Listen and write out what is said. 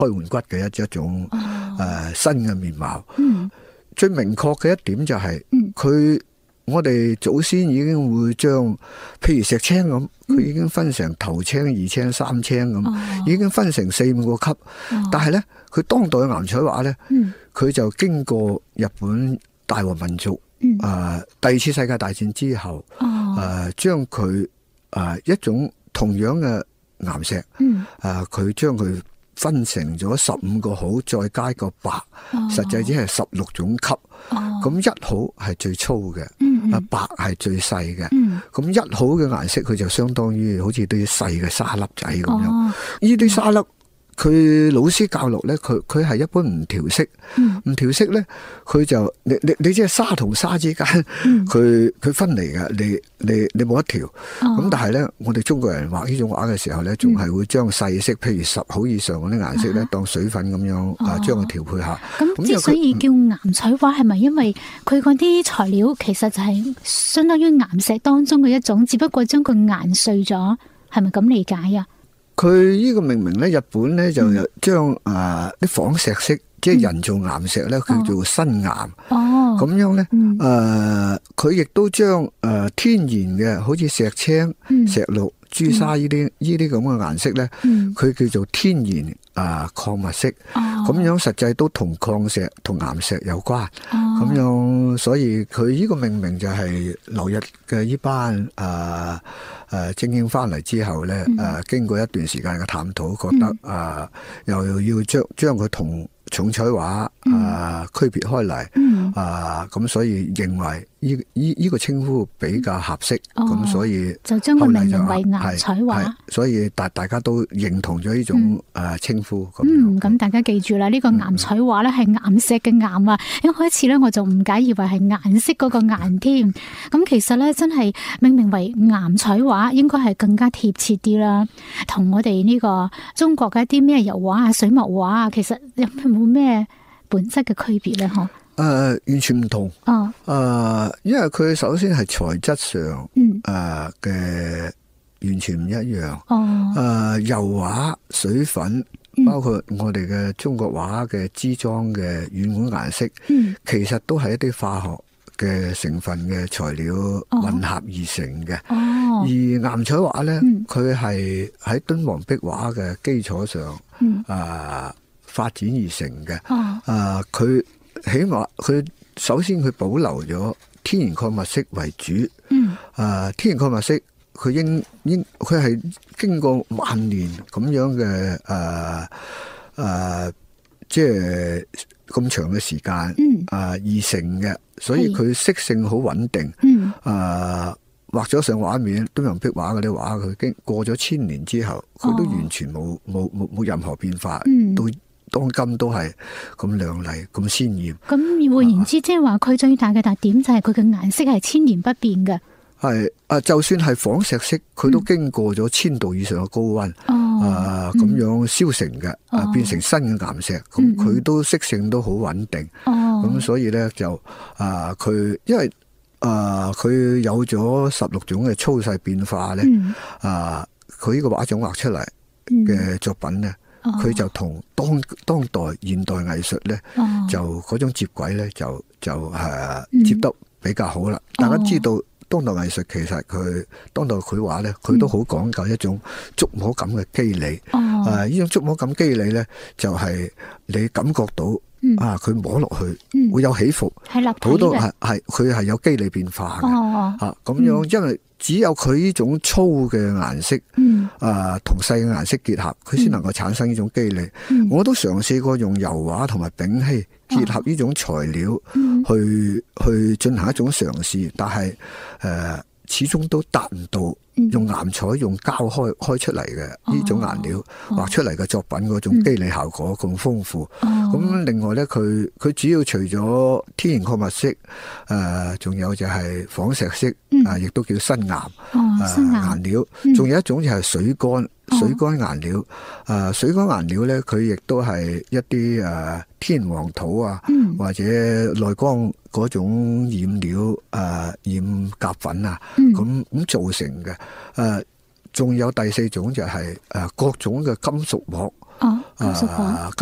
開換骨嘅一種新嘅面貌。最明確嘅一點就係我哋祖先已經會將譬如石青咁，佢已經分成頭青、二青、三青咁，已經分成4-5個級。但係咧，佢當代嘅岩彩畫咧，佢就經過日本大和民族第二次世界大戰之後，將佢一種同樣嘅岩石，佢將佢分成咗15個號，再加一個白，實際只係16種級。咁1號係最粗嘅，白係最細嘅。咁1號嘅顏色佢就相當於好似啲細嘅沙粒仔咁樣。呢啲沙粒佢老師教落咧，佢係一般唔調色，唔調色咧，佢就你即係沙同沙之間，佢分離嘅，你冇得調。咁但係咧，我哋中國人畫呢種畫嘅時候咧，仲係會將細色，譬如10號以上嗰啲顏色咧，當水粉咁樣將佢調配下。 咁之所以叫岩彩畫，係咪因為佢嗰啲材料其實就係相當於岩石當中嘅一種，只不過將佢研碎咗，係咪咁理解啊？ 佢呢個命名咧，日本咧就將啲仿石色，即係人造岩石咧，叫做新岩。咁樣咧，佢亦都將天然嘅，好似石青、石綠、朱砂呢啲咁嘅顏色咧，佢叫做天然礦物色。咁樣實際都同礦石同岩石有關。咁樣所以佢呢個命名就係留日嘅呢班精英翻嚟之後咧，經過一段時間嘅探討，覺得又要將佢同重彩畫區別開嚟，咁所以認為呢個稱呼比較合適，咁所以就將佢命名為岩彩畫。 所以大家都認同咗呢種稱呼。 咁大家記住啦，呢個岩彩畫咧係岩石嘅岩啊！一開始咧我就誤解以為係顏色嗰個顏添，咁其實咧真係命名為岩彩畫應該係更加貼切啲啦。同我哋呢個中國嘅一啲咩油畫啊、水墨畫啊，其實有冇咩本質嘅區別咧？ 完全唔同。因為佢首先係材質上嘅完全唔一樣。油畫、水粉，包括我哋嘅中國畫嘅支裝嘅軟管顏色，其實都係一啲化學嘅成分嘅材料混合而成嘅。而岩彩畫咧，佢係喺敦煌壁畫嘅基礎上發展而成嘅。佢起碼佢首先佢保留咗天然礦物色為主。天然礦物色佢佢係經過萬年咁樣嘅即係咁長嘅時間而成嘅，所以佢色性好穩定。畫咗上畫面，敦煌壁畫嗰啲畫，佢經過咗1000年之後，佢都完全冇任何變化。到當今都係咁亮麗、咁鮮豔。 咁換言之，即係話佢最大嘅特點就係佢嘅顏色係千年不變嘅。 係就算係仿石色，佢都經過咗1000度以上嘅高溫，咁樣燒成嘅，變成新嘅岩石。咁佢都色性都好穩定。咁所以咧就佢因為佢有咗16種嘅粗細變化咧，佢呢個畫種畫出嚟嘅作品咧，佢就同當代現代藝術咧，就嗰種接軌咧，就接得比較好啦。大家知道當代藝術其實佢當代繪畫咧，佢都好講究一種觸摸感嘅肌理。呢種觸摸感肌理咧，就係你感覺到佢摸落去會有起伏， 係立體嘅， 好多佢係有肌理變化嘅。咁樣，因為只有佢呢種粗嘅顏色，同細嘅顏色結合，佢先能夠產生呢種肌理。我都嘗試過用油畫同埋丙烯結合呢種材料去進行一種嘗試，但係始終都達唔到用岩彩用膠開出嚟嘅呢種顏料畫出嚟嘅作品嗰種肌理效果咁豐富。咁另外咧，佢主要除咗天然礦物色，仲有就係仿石色，亦都叫新岩顏料。仲有一種就係水乾顏料。水乾顏料咧，佢亦都係一啲天黃土或者內江嗰種染料染甲粉咁造成嘅。仲有第4種就係各種嘅金屬膜哦，舊式版。